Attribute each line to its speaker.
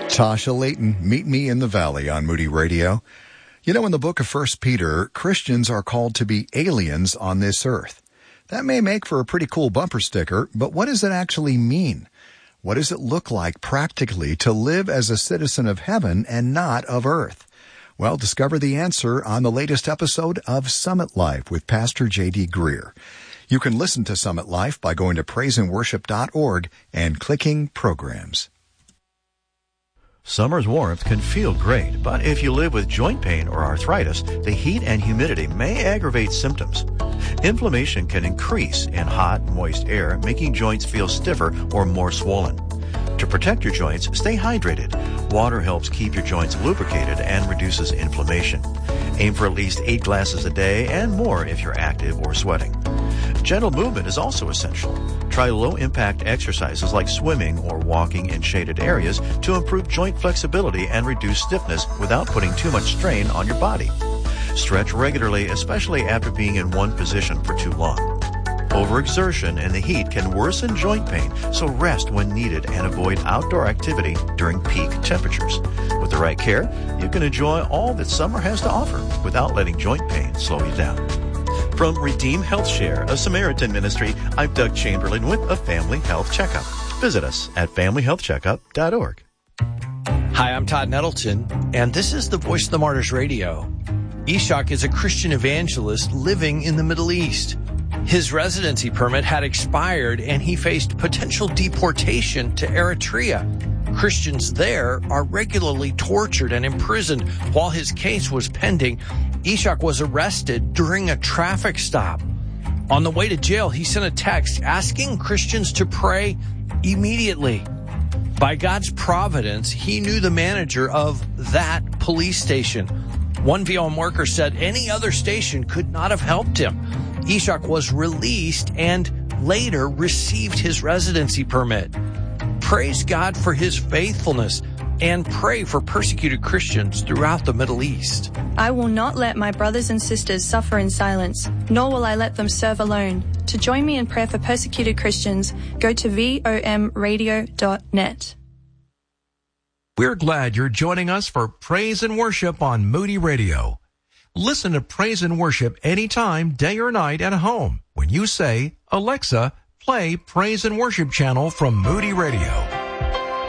Speaker 1: Tasha Layton, Meet Me in the Valley on Moody Radio. You know, in the book of 1 Peter, Christians are called to be aliens on this earth. That may make for a pretty cool bumper sticker, but what does it actually mean? What does it look like practically to live as a citizen of heaven and not of earth? Well, discover the answer on the latest episode of Summit Life with Pastor J.D. Greer. You can listen to Summit Life by going to praiseandworship.org and clicking Programs.
Speaker 2: Summer's warmth can feel great, but if you live with joint pain or arthritis, the heat and humidity may aggravate symptoms. Inflammation can increase in hot, moist air, making joints feel stiffer or more swollen. To protect your joints, stay hydrated. Water helps keep your joints lubricated and reduces inflammation. Aim for at least 8 glasses a day and more if you're active or sweating. Gentle movement is also essential. Try low-impact exercises like swimming or walking in shaded areas to improve joint flexibility and reduce stiffness without putting too much strain on your body. Stretch regularly, especially after being in one position for too long. Overexertion in the heat can worsen joint pain, so rest when needed and avoid outdoor activity during peak temperatures. With the right care, you can enjoy all that summer has to offer without letting joint pain slow you down. From Redeem Health Share, a Samaritan ministry, I'm Doug Chamberlain with a Family Health Checkup. Visit us at familyhealthcheckup.org.
Speaker 3: Hi, I'm Todd Nettleton, and this is the Voice of the Martyrs Radio. Ishak is a Christian evangelist living in the Middle East. His residency permit had expired, and he faced potential deportation to Eritrea. Christians there are regularly tortured and imprisoned. While his case was pending, Ishak was arrested during a traffic stop. On the way to jail, he sent a text asking Christians to pray immediately. By God's providence, he knew the manager of that police station. One VOM worker said any other station could not have helped him. Ishak was released and later received his residency permit. Praise God for his faithfulness and pray for persecuted Christians throughout the Middle East.
Speaker 4: I will not let my brothers and sisters suffer in silence, nor will I let them serve alone. To join me in prayer for persecuted Christians, go to vomradio.net.
Speaker 5: We're glad you're joining us for Praise and Worship on Moody Radio. Listen to Praise and Worship anytime, day or night at home when you say, Alexa, play Praise and Worship channel from Moody Radio.